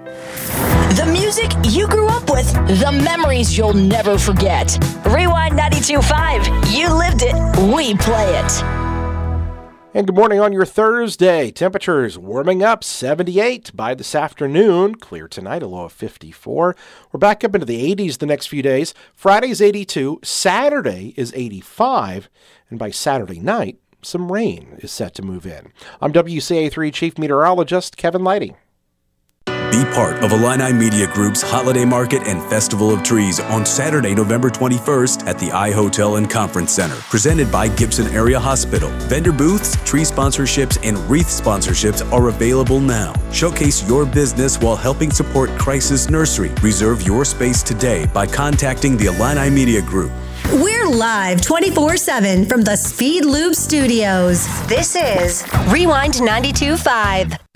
The music you grew up with, the memories you'll never forget. Rewind 92.5. You lived it, we play it. And good morning on your Thursday. Temperatures warming up 78 by this afternoon. Clear tonight, a low of 54. We're back up into the 80s the next few days. Friday's 82, Saturday is 85, and by Saturday night, some rain is set to move in. I'm WCA3 Chief Meteorologist Kevin Lighty. Be part of Illini Media Group's Holiday Market and Festival of Trees on Saturday, November 21st at the iHotel and Conference Center. Presented by Gibson Area Hospital. Vendor booths, tree sponsorships, and wreath sponsorships are available now. Showcase your business while helping support Crisis Nursery. Reserve your space today by contacting the Illini Media Group. We're live 24/7 from the Speed Loop Studios. This is Rewind 92.5.